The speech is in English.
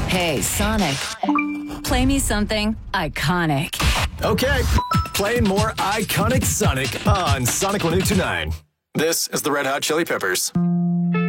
Hey, Sonic, play me something iconic. Okay, playing more iconic Sonic on Sonic 102.9. This is the Red Hot Chili Peppers.